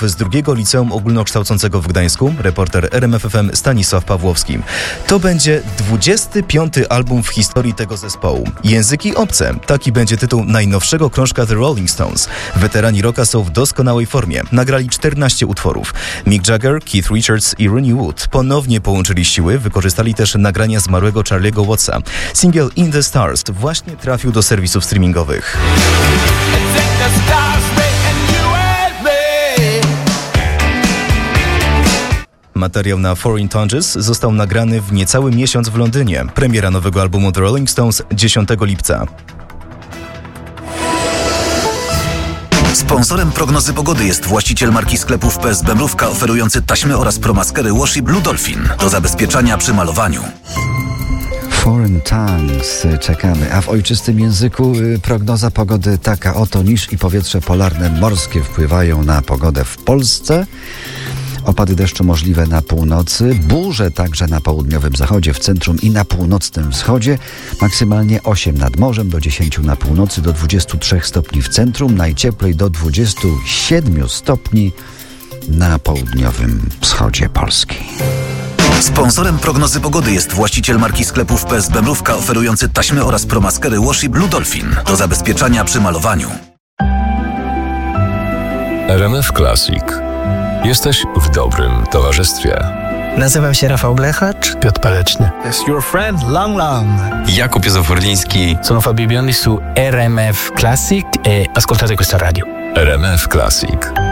uczniów z drugiego liceum ogólnokształcącego w Gdańsku, reporter RMF FM Stanisław Pawłowski. To będzie 25. album w historii tego zespołu. Języki obce. Taki będzie tytuł najnowszego krążka The Rolling Stones. Weterani rocka są w doskonałej formie. Nagrali 14 utworów. Mick Jagger, Keith Richards i Ronnie Wood ponownie połączyli siły, wykorzystali też nagrania zmarłego Charlie'ego Wattsa. Singiel In the Stars właśnie trafił do serwisów streamingowych. Materiał na Foreign Tongues został nagrany w niecały miesiąc w Londynie. Premiera nowego albumu The Rolling Stones 10 lipca. Sponsorem prognozy pogody jest właściciel marki sklepów PSB Mrówka, oferujący taśmy oraz promaskery Wash i Blue Dolphin do zabezpieczania przy malowaniu. Foreign Tongues czekamy, a w ojczystym języku prognoza pogody taka oto: niż i powietrze polarne morskie wpływają na pogodę w Polsce. Opady deszczu możliwe na północy, burze także na południowym zachodzie, w centrum i na północnym wschodzie. Maksymalnie 8 nad morzem, do 10 na północy, do 23 stopni w centrum, najcieplej do 27 stopni na południowym wschodzie Polski. Sponsorem prognozy pogody jest właściciel marki sklepów PSB Mrówka, oferujący taśmy oraz promaskery Wash i Blue Dolphin do zabezpieczania przy malowaniu. RMF Classic. Jesteś w dobrym towarzystwie. Nazywam się Rafał Blechacz. Piotr Paleczny. Jest your friend Lang Lang. Jakub Józef-Orliński. Sono Fabio Biondi su RMF Classic e ascoltate questa radio. RMF Classic.